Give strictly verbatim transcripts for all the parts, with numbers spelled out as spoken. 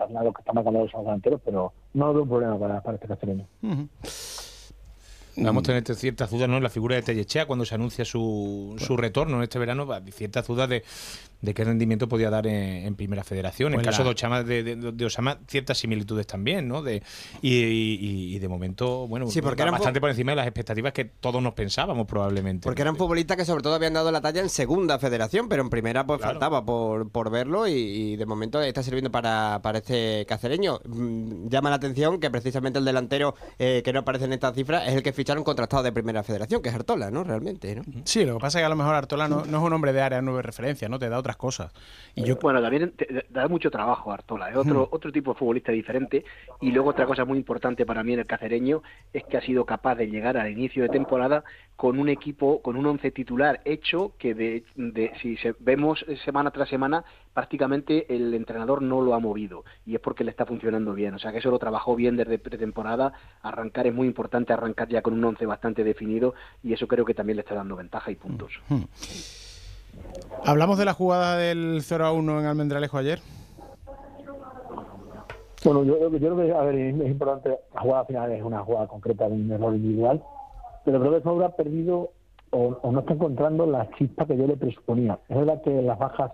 final lo que está marcando los delanteros, pero no veo un problema para, para este castellano. Uh-huh. Vamos a tener ciertas dudas, ¿no?, en la figura de Tellechea cuando se anuncia su, su retorno en este verano, ciertas dudas de, de qué rendimiento podía dar en, en Primera Federación. Pues en el caso la... de, Osama, de, de, de Osama, ciertas similitudes también, ¿no? De, y, y, y de momento, bueno, sí, porque eran bastante por encima de las expectativas que todos nos pensábamos probablemente. Porque eran futbolistas que sobre todo habían dado la talla en Segunda Federación, pero en Primera pues claro. faltaba por, por verlo y, y de momento está sirviendo para, para este cacereño. Llama la atención que precisamente el delantero eh, que no aparece en esta cifra es el que ficharon contrastado de Primera Federación, que es Artola, ¿no? Realmente, ¿no? Sí, lo que pasa es que a lo mejor Artola no, no es un hombre de área, no de referencia, ¿no? Te da otras cosas. Y yo... Bueno, también te da mucho trabajo Artola, es otro, hmm. otro tipo de futbolista diferente. Y luego otra cosa muy importante para mí en el cacereño es que ha sido capaz de llegar al inicio de temporada con un equipo, con un once titular hecho que de, de si se, vemos semana tras semana prácticamente el entrenador no lo ha movido y es porque le está funcionando bien, o sea que eso lo trabajó bien desde pretemporada. Arrancar es muy importante, arrancar ya con un once bastante definido y eso creo que también le está dando ventaja y puntos. Hmm. ¿Hablamos de la jugada del cero a uno en Almendralejo ayer? Bueno, yo, yo creo que a ver, es importante, la jugada final es una jugada concreta de un error individual, pero creo que Extremadura ha perdido o, o no está encontrando la chispa que yo le presuponía. Es verdad que las bajas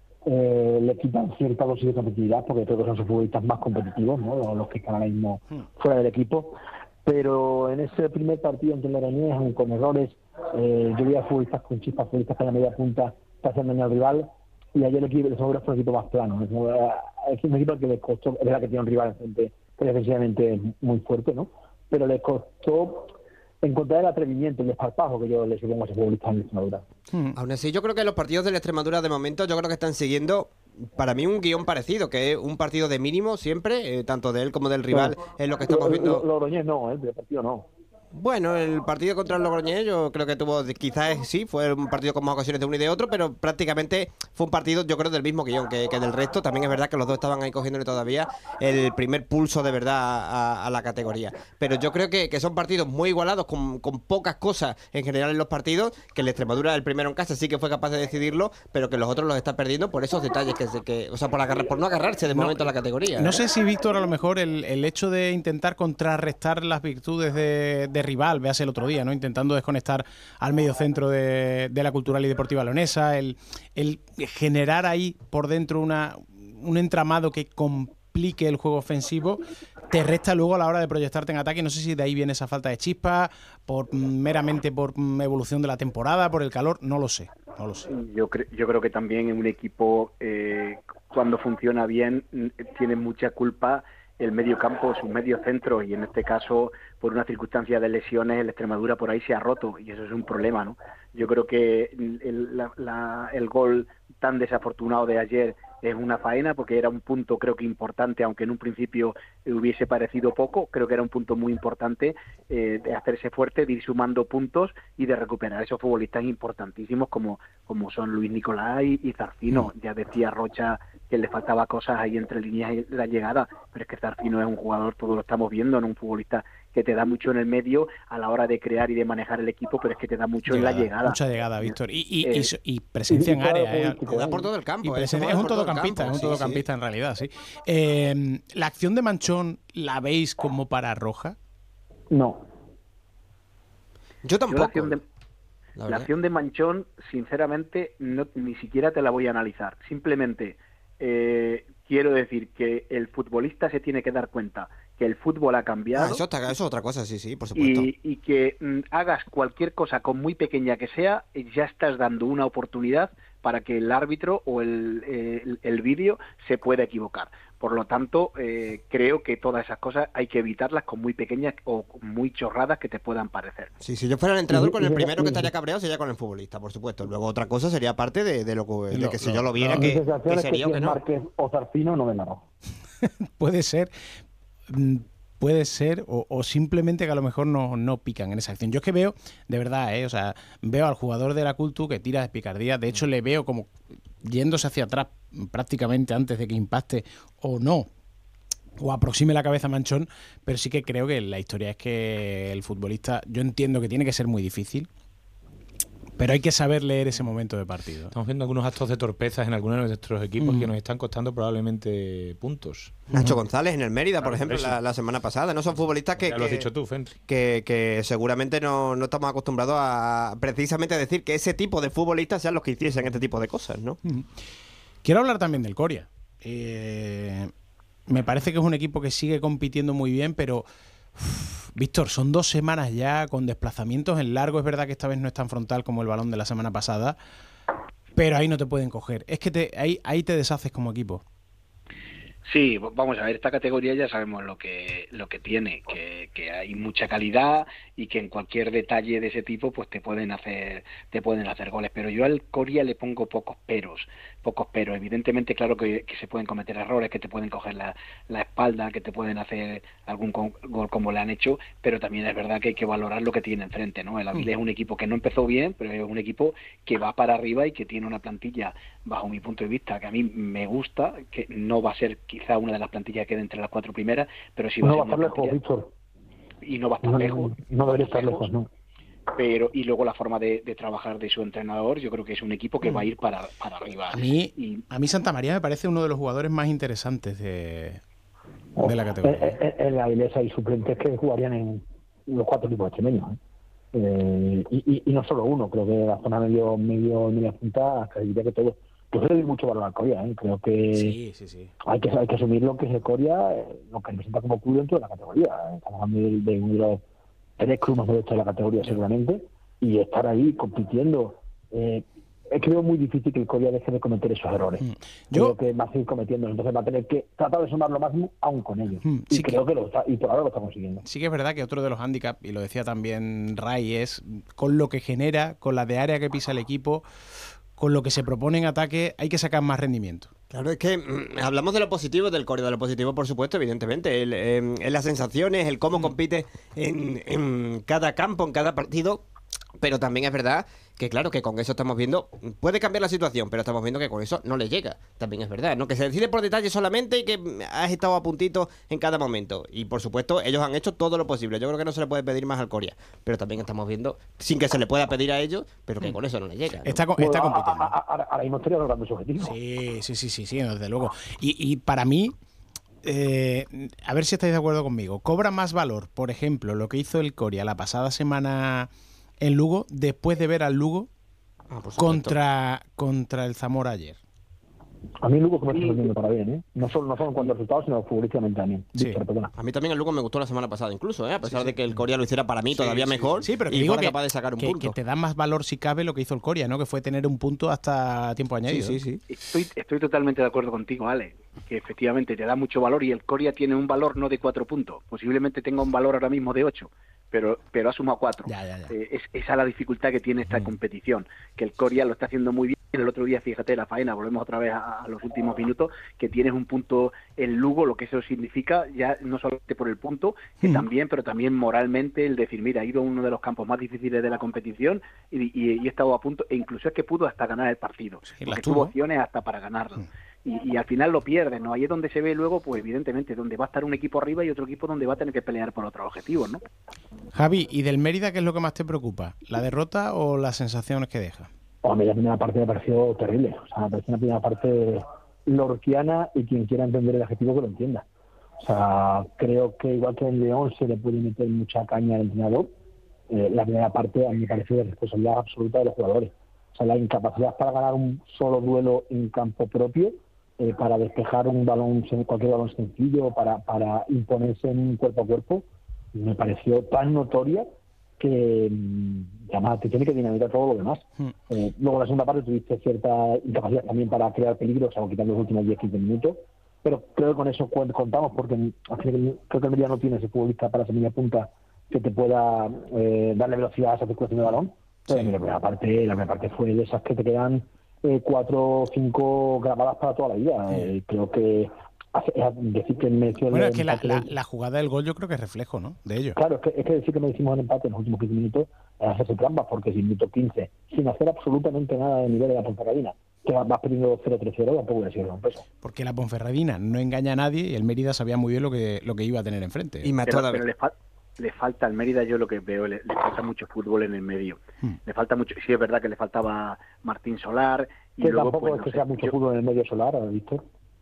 eh, le quitan cierta dosis de competitividad, porque creo que son sus futbolistas más competitivos, ¿no? Los que están ahora mismo fuera del equipo, pero en ese primer partido ante el Logroñés, con errores, eh, yo vi a futbolistas con chispas, futbolistas que a la media punta que hacen daño al rival, y ayer el equipo de Extremadura fue un equipo más plano. Es un equipo que le costó, es verdad que tiene un rival enfrente que defensivamente muy fuerte, ¿no? Pero le costó encontrar el atrevimiento, el desparpajo que yo le supongo a ese futbolista en Extremadura. Hmm. Aún así, yo creo que los partidos de la Extremadura de momento, yo creo que están siguiendo, para mí, un guión parecido, que es un partido de mínimo siempre, eh, tanto de él como del rival, no, es lo que estamos lo, viendo. Logroñés no, ¿eh? El partido no. Bueno, el partido contra el Logroñés yo creo que tuvo, quizás sí, fue un partido con más ocasiones de uno y de otro, pero prácticamente fue un partido, yo creo, del mismo guión que, que del resto. También es verdad que los dos estaban ahí cogiéndole todavía el primer pulso de verdad a, a la categoría. Pero yo creo que, que son partidos muy igualados, con, con pocas cosas en general en los partidos, que el Extremadura, el primero en casa, sí que fue capaz de decidirlo, pero que los otros los está perdiendo por esos detalles, que, se, que o sea, por, agarrar, por no agarrarse de no, momento a la categoría. No ¿eh? sé si, Víctor, a lo mejor el, el hecho de intentar contrarrestar las virtudes de, de rival, véase el otro día, ¿no? Intentando desconectar al medio centro de, de la Cultural y Deportiva Leonesa, el, el generar ahí por dentro una, un entramado que complique el juego ofensivo, te resta luego a la hora de proyectarte en ataque. No sé si de ahí viene esa falta de chispa, por meramente por evolución de la temporada, por el calor, no lo sé, no lo sé. Yo, cre- yo creo que también en un equipo, eh, cuando funciona bien, tiene mucha culpa el medio campo, sus medios centros, y en este caso, por una circunstancia de lesiones, el Extremadura por ahí se ha roto, y eso es un problema, ¿no? Yo creo que el, la, la, el gol tan desafortunado de ayer es una faena, porque era un punto creo que importante, aunque en un principio hubiese parecido poco, creo que era un punto muy importante, eh, de hacerse fuerte, de ir sumando puntos y de recuperar esos futbolistas importantísimos como, como son Luis Nicolai y Zarcino. Ya decía Rocha que le faltaba cosas ahí entre líneas y la llegada, pero es que Zarcino es un jugador, todos lo estamos viendo, ¿no? Un futbolista que te da mucho en el medio a la hora de crear y de manejar el equipo, pero es que te da mucho llegada, en la llegada. Mucha llegada, Víctor. Y, y, eh, y, y presencia y en área. Eh, da por todo el campo. Eh, es, es un todocampista, es un todocampista sí, sí. en realidad, sí. Eh, ¿La acción de Manchón la veis como para roja? No. Yo tampoco. Yo la, acción de, la, la acción de Manchón, sinceramente, no, ni siquiera te la voy a analizar. Simplemente eh, quiero decir que el futbolista se tiene que dar cuenta que el fútbol ha cambiado. Ah, eso, está, eso es otra cosa, sí, sí, por supuesto. Y, y que mm, hagas cualquier cosa, con muy pequeña que sea, ya estás dando una oportunidad para que el árbitro o el, eh, el, el vídeo se pueda equivocar. Por lo tanto, eh, creo que todas esas cosas hay que evitarlas, con muy pequeñas o muy chorradas que te puedan parecer. Sí, si yo fuera el entrenador, con el primero que estaría cabreado sería con el futbolista, por supuesto. Luego otra cosa sería parte de, de lo que, de que si yo lo viera, que, que sería que o que no. Márquez o Zarcino no ven nada. Puede ser... puede ser, o, o simplemente que a lo mejor no, no pican en esa acción. Yo es que veo, de verdad, ¿eh? O sea, veo al jugador de la Cultu que tira de picardía. De hecho, le veo como yéndose hacia atrás prácticamente antes de que impacte o no, o aproxime la cabeza a Manchón, pero sí que creo que la historia es que el futbolista, yo entiendo que tiene que ser muy difícil, pero hay que saber leer ese momento de partido. Estamos viendo algunos actos de torpezas en algunos de nuestros equipos mm. que nos están costando probablemente puntos. Nacho González en el Mérida, por ejemplo, la, la semana pasada. No son futbolistas que... Ya lo has dicho tú, Fenry. Que, que seguramente no, no estamos acostumbrados a precisamente decir que ese tipo de futbolistas sean los que hiciesen este tipo de cosas, ¿no? Mm. Quiero hablar también del Coria. Eh, me parece que es un equipo que sigue compitiendo muy bien, pero... Uf, Víctor, son dos semanas ya con desplazamientos en largo. Es verdad que esta vez no es tan frontal como el Balón de la semana pasada, pero ahí no te pueden coger. Es que te, ahí, ahí te deshaces como equipo. Sí, vamos a ver, esta categoría ya sabemos lo que lo que tiene, que, que hay mucha calidad y que en cualquier detalle de ese tipo pues te pueden hacer te pueden hacer goles, pero yo al Coria le pongo pocos peros, pocos peros. Evidentemente, claro que, que se pueden cometer errores, que te pueden coger la, la espalda, que te pueden hacer algún gol como le han hecho, pero también es verdad que hay que valorar lo que tiene enfrente, ¿no? El Avilés es un equipo que no empezó bien, pero es un equipo que va para arriba y que tiene una plantilla, bajo mi punto de vista, que a mí me gusta, que no va a ser quizá una de las plantillas que quede entre las cuatro primeras, pero sí va no a ser va a estar lejos, Víctor. Y no va a estar no, lejos. No debería estar lejos, no. Pero y luego la forma de, de trabajar de su entrenador, yo creo que es un equipo que va a ir para, para arriba. A mí, y, a mí Santa María me parece uno de los jugadores más interesantes de, de la categoría. En, en la Avilés hay suplentes que jugarían en los cuatro equipos extremeños, ¿eh? Eh, y, y, y no solo uno, creo que la zona medio medio media punta, que diría que todo. Yo creo que hay mucho valor al Coria, ¿eh? Creo que, sí, sí, sí. Hay que hay que asumir lo que es el Coria, eh, lo que representa como club dentro de la categoría. ¿eh? Estamos hablando de, de uno de los tres clubes más derechos de la categoría, seguramente, y estar ahí compitiendo. Eh, es que veo muy difícil que el Coria deje de cometer esos errores. Mm. Yo creo que va a seguir cometiendo, entonces va a tener que tratar de sumar lo máximo aún con ellos. Mm, sí y creo que, que lo está, y por ahora lo está consiguiendo. Sí que es verdad que otro de los hándicaps, y lo decía también Ray, es con lo que genera, con la de área que pisa el equipo, con lo que se propone en ataque, hay que sacar más rendimiento. Claro, es que mmm, hablamos de lo positivo del Coria, de lo positivo, por supuesto, evidentemente, el, eh, las sensaciones, el cómo compite en, en cada campo, en cada partido, pero también es verdad que claro, que con eso estamos viendo, puede cambiar la situación, pero estamos viendo que con eso no le llega, también es verdad, ¿no? Que se decide por detalle solamente y que has estado a puntito en cada momento, y por supuesto ellos han hecho todo lo posible. Yo creo que no se le puede pedir más al Coria, pero también estamos viendo, sin que se le pueda pedir a ellos, pero que con eso no le llega, ¿no? Está, está compitiendo. Ahora mismo estaría logrando su objetivo. Sí, sí, sí, sí, sí, desde luego. Y, y para mí, eh, a ver si estáis de acuerdo conmigo, cobra más valor, por ejemplo, lo que hizo el Coria la pasada semana en Lugo, después de ver al Lugo ah, contra, contra el Zamora ayer. A mí el Lugo que me está sorprendiendo para bien, ¿eh? No solo, no solo en cuanto a resultados, sino futbolísticamente también. Sí. Víctor, perdona. A mí también el Lugo me gustó la semana pasada incluso, ¿eh? A pesar sí, sí. de que el Coria lo hiciera para mí sí, todavía sí, mejor. Sí, pero que y digo fuera que, capaz de sacar un que, punto. que te da más valor si cabe lo que hizo el Coria, ¿no? Que fue tener un punto hasta tiempo añadido. Sí, sí, sí. Estoy, estoy totalmente de acuerdo contigo, Ale, que efectivamente te da mucho valor y el Coria tiene un valor no de cuatro puntos, posiblemente tenga un valor ahora mismo de ocho. Pero, pero ha sumado cuatro. Ya, ya, ya. Eh, es, esa es la dificultad que tiene esta mm. competición, que el Coria lo está haciendo muy bien. El otro día, fíjate, la faena, volvemos otra vez a, a los últimos minutos, que tienes un punto en Lugo, lo que eso significa, ya no solamente por el punto, que mm. también, pero también moralmente, el decir, mira, ha ido a uno de los campos más difíciles de la competición y, y, y he estado a punto, e incluso es que pudo hasta ganar el partido, sí, porque tuvo opciones hasta para ganarlo. Mm. Y, y al final lo pierde, ¿no? Ahí es donde se ve luego, pues evidentemente, donde va a estar un equipo arriba y otro equipo donde va a tener que pelear por otros objetivos, ¿no? Javi, ¿y del Mérida qué es lo que más te preocupa? ¿La derrota o las sensaciones que deja? Oh, a mí la primera parte me pareció terrible. O sea, me pareció una primera parte lorquiana y quien quiera entender el adjetivo que lo entienda. O sea, creo que igual que en León se le puede meter mucha caña al entrenador, eh, la primera parte a mí me pareció de responsabilidad absoluta de los jugadores. O sea, la incapacidad para ganar un solo duelo en campo propio, eh, para despejar un balón, cualquier balón sencillo, para, para imponerse en un cuerpo a cuerpo, me pareció tan notoria que además te tiene que dinamitar todo lo demás. Mm. Eh, luego en la segunda parte tuviste cierta incapacidad también para crear peligro, o sea, quitando los últimos diez a quince minutos, pero creo que con eso contamos, porque al final creo que el Mérida no tiene ese futbolista para esa media punta que te pueda eh, darle velocidad a esa circulación de balón. Pero sí. la primera parte, la primera parte fue de esas que te quedan eh, cuatro o cinco grabadas para toda la vida. Sí. Eh, creo que decir que mereció bueno, es que la, la, la jugada del gol yo creo que es reflejo, ¿no? De ello. Claro, es que, es que decir que merecimos el empate en los últimos quince minutos es hacerse trampas, porque si minuto quince, sin hacer absolutamente nada de nivel de la Ponferradina, que vas perdiendo cero tres cero, tampoco hubiera sido un peso. Porque la Ponferradina no engaña a nadie y el Mérida sabía muy bien lo que lo que iba a tener enfrente. Y más pero, todavía. Pero le, fal le falta al Mérida, yo lo que veo, le, le falta mucho fútbol en el medio. Hmm. Le falta mucho, sí es verdad que le faltaba Martín Solar. Y que luego, tampoco pues, es no que sé, sea mucho yo, fútbol en el medio Solar, Víctor.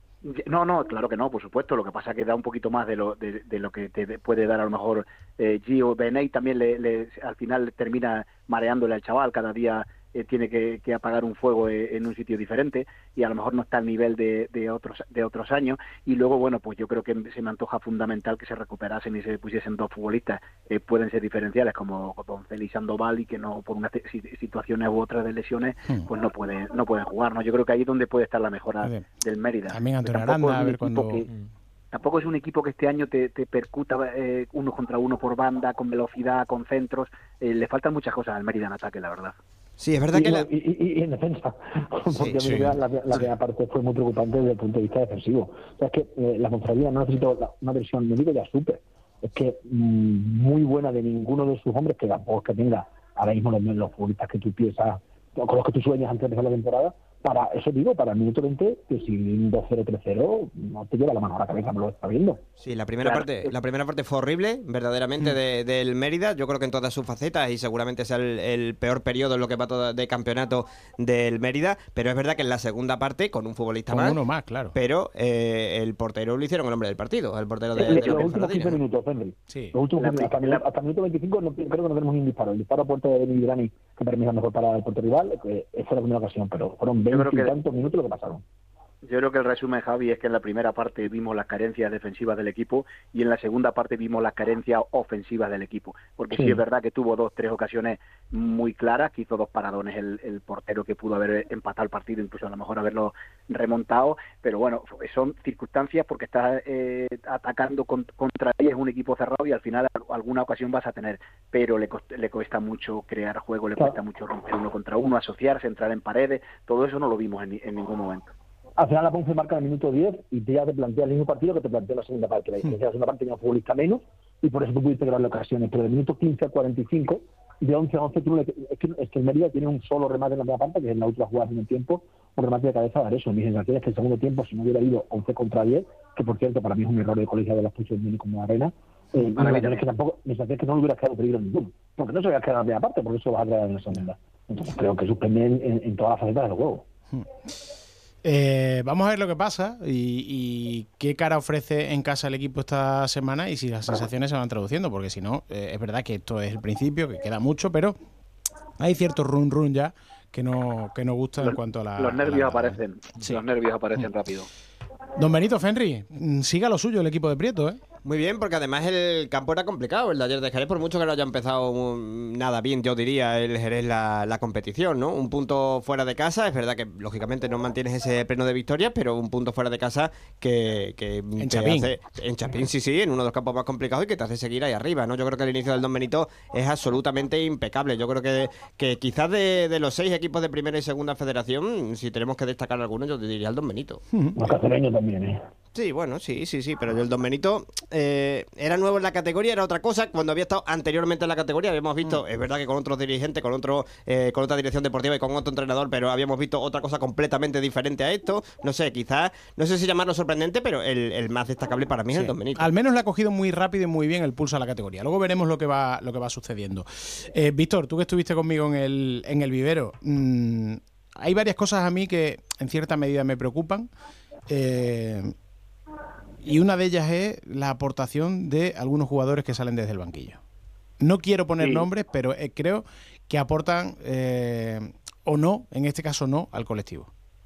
No, no, claro que no, por supuesto. Lo que pasa es que da un poquito más de lo de, de lo que te puede dar a lo mejor eh, Gio Beney. También le, le, al final termina mareándole al chaval. Cada día eh, tiene que, que apagar un fuego eh, en un sitio diferente y a lo mejor no está al nivel de, de otros de otros años. Y luego, bueno, pues yo creo que se me antoja fundamental que se recuperasen y se pusiesen dos futbolistas. Eh, pueden ser diferenciales como Doncel y Sandoval, y que no por unas situaciones u otras de lesiones pues no pueden no pueden jugar, ¿no? Yo creo que ahí es donde puede estar la mejora del Mérida. También Antonio Aranda, a ver cuando... Que, tampoco es un equipo que este año te, te percuta eh, uno contra uno por banda, con velocidad, con centros. Eh, le faltan muchas cosas al Mérida en ataque, la verdad. Sí, es verdad y, que... La... Y, y, y en defensa, porque sí, a mí sí. la, la, la primera parte fue muy preocupante desde el punto de vista defensivo. O sea, es que eh, la Ponferradina no necesito la, una versión, no digo ya súper, es que mmm, muy buena de ninguno de sus hombres, que tampoco es que tenga ahora mismo los, los futbolistas que tú piensas, con los que tú sueñas antes de empezar la temporada. Para eso digo, para el minuto veinte, que si un dos cero, tres cero, no te lleva la mano a la cabeza, no lo está viendo. Sí, la primera claro. parte la primera parte fue horrible, verdaderamente, mm. de, del Mérida. Yo creo que en todas sus facetas, y seguramente sea el, el peor periodo en lo que va todo de campeonato del Mérida. Pero es verdad que en la segunda parte, con un futbolista con más, uno más, claro. Pero eh, el portero lo hicieron el hombre del partido, el portero de, el, de Los últimos quince minutos, Henry. Sí. Los últimos la, quince, hasta, la, hasta el minuto veinticinco no, creo que no tenemos ni un disparo. El disparo a puerta de Migrani, que para mí es la mejor para el portero rival, que esa es la primera ocasión, pero fueron veinte y tantos minutos lo que pasaron. Yo creo que el resumen, Javi, es que en la primera parte vimos las carencias defensivas del equipo y en la segunda parte vimos las carencias ofensivas del equipo. Porque sí, sí es verdad que tuvo dos, tres ocasiones muy claras, que hizo dos paradones el, el portero, que pudo haber empatado el partido, incluso a lo mejor haberlo remontado. Pero bueno, son circunstancias porque estás eh, atacando con, contra ellos, es un equipo cerrado y al final alguna ocasión vas a tener. Pero le, cost, le cuesta mucho crear juego, le cuesta mucho romper uno contra uno, asociarse, entrar en paredes. Todo eso no lo vimos en, en ningún momento. Al final la Ponce marca en el minuto diez y te ya te plantea el mismo partido que te plantea la segunda parte. La diferencia de la segunda parte tenía un futbolista menos y por eso tú pudiste crear ocasiones. Pero del minuto quince al cuarenta y cinco, de once a once, tú le, es, que, es que el Mérida tiene un solo remate en la primera parte, que es en la última jugada del tiempo, un remate de cabeza a dar eso. Mi sensación es que el segundo tiempo, si no hubiera ido once contra diez, que por cierto para mí es un error de colegio de las puchos de como arena, eh, mi sensación es que tampoco, mi sensación es que no le hubiera quedado peligro ninguno. Porque no se hubiera quedado en la primera parte, porque eso va a crear en la segunda. Entonces creo que suspenden en, en todas las facetas del juego. Hmm. Eh, vamos a ver lo que pasa y, y qué cara ofrece en casa el equipo esta semana y si las sensaciones se van traduciendo, porque si no, eh, es verdad que esto es el principio, que queda mucho, pero hay cierto run run ya que no que no gusta los, en cuanto a la... Los nervios a la, aparecen, sí. Los nervios aparecen mm. rápido. Don Benito Fenri, siga lo suyo el equipo de Prieto, ¿eh? Muy bien, porque además el campo era complicado, el de ayer de Jerez, por mucho que no haya empezado um, nada bien, yo diría, el Jerez la, la competición, ¿no? Un punto fuera de casa, es verdad que lógicamente no mantienes ese pleno de victorias, pero un punto fuera de casa que, que en te Chapín. hace, en Chapín, sí, sí, en uno de los campos más complicados y que te hace seguir ahí arriba, ¿no? Yo creo que el inicio del Don Benito es absolutamente impecable. Yo creo que, que quizás de, de los seis equipos de primera y segunda federación, si tenemos que destacar algunos, yo te diría el Don Benito. Los cacereños también, ¿eh? Sí, bueno, sí, sí, sí, pero el Don Benito eh, era nuevo en la categoría, era otra cosa. Cuando había estado anteriormente en la categoría habíamos visto, mm. es verdad que con otros dirigentes, con otro, eh, con otra dirección deportiva y con otro entrenador, pero habíamos visto otra cosa completamente diferente a esto. No sé, quizás, no sé si llamarlo sorprendente, pero el, el más destacable para mí sí. es el Don Benito. Al menos le ha cogido muy rápido y muy bien el pulso a la categoría. Luego veremos lo que va, lo que va sucediendo. Eh, Víctor, tú que estuviste conmigo en el, en el vivero, mmm, hay varias cosas a mí que en cierta medida me preocupan. Eh, Y una de ellas es la aportación de algunos jugadores que salen desde el banquillo. No quiero poner sí. nombres, pero eh, creo que aportan, eh, o no, en este caso no, al colectivo.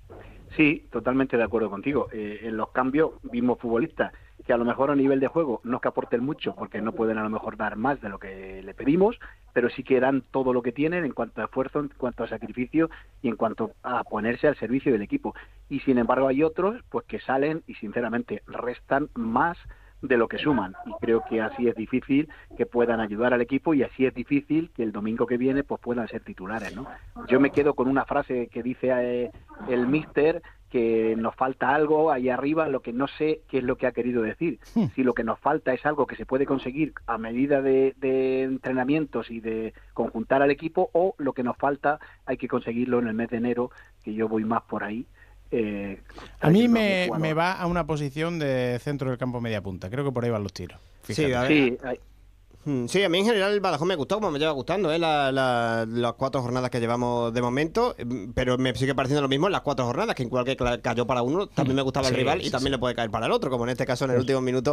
Sí, totalmente de acuerdo contigo. Eh, en los cambios vimos futbolistas que a lo mejor a nivel de juego no es que aporten mucho, porque no pueden a lo mejor dar más de lo que le pedimos, pero sí que dan todo lo que tienen en cuanto a esfuerzo, en cuanto a sacrificio y en cuanto a ponerse al servicio del equipo. Y sin embargo hay otros pues que salen y sinceramente restan más de lo que suman, y creo que así es difícil que puedan ayudar al equipo y así es difícil que el domingo que viene pues puedan ser titulares, ¿no? Yo me quedo con una frase que dice eh, el míster, que nos falta algo ahí arriba, lo que no sé qué es lo que ha querido decir. Sí. Si lo que nos falta es algo que se puede conseguir a medida de, de entrenamientos y de conjuntar al equipo, o lo que nos falta hay que conseguirlo en el mes de enero, que yo voy más por ahí. Eh, a mí me, me va a una posición de centro del campo media punta. Creo que por ahí van los tiros. Fíjate. Sí, a ver. Sí, hay, Sí, a mí en general el Badajoz me gustó, como me lleva gustando, ¿eh? la, la, las cuatro jornadas que llevamos de momento, pero me sigue pareciendo lo mismo en las cuatro jornadas, que igual que cayó para uno, también me gustaba el sí, rival sí, y también sí. le puede caer para el otro, como en este caso en el sí. último minuto